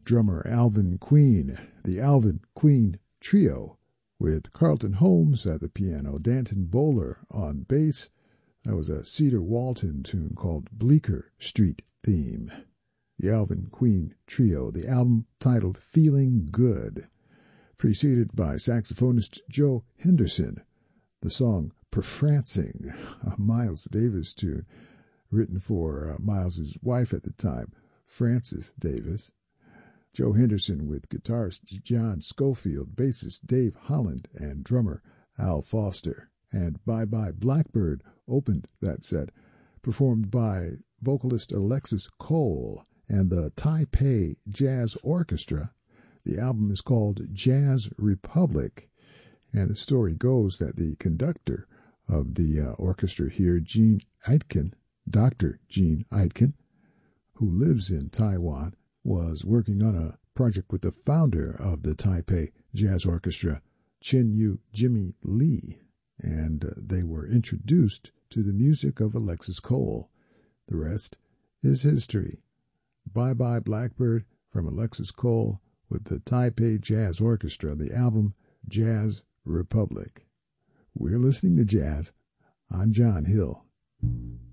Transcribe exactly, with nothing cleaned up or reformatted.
drummer Alvin Queen, the Alvin Queen Trio, with Carlton Holmes at the piano, Danton Bowler on bass. That was a Cedar Walton tune called Bleecker Street Theme. The Alvin Queen Trio, the album titled Feeling Good, preceded by saxophonist Joe Henderson. The song Prefrancing, a Miles Davis tune, written for uh, Miles's wife at the time, Frances Davis. Joe Henderson with guitarist John Schofield, bassist Dave Holland, and drummer Al Foster. And Bye Bye Blackbird opened that set, performed by vocalist Alexis Cole and the Taipei Jazz Orchestra. The album is called Jazz Republic, and the story goes that the conductor of the uh, orchestra here, Gene Aitken, Doctor Gene Aitken, who lives in Taiwan, was working on a project with the founder of the Taipei Jazz Orchestra, Chin Yu Jimmy Lee, and uh, they were introduced to the music of Alexis Cole. The rest is history. Bye Bye Blackbird from Alexis Cole with the Taipei Jazz Orchestra, the album Jazz Republic. We're listening to jazz. I'm John Hill.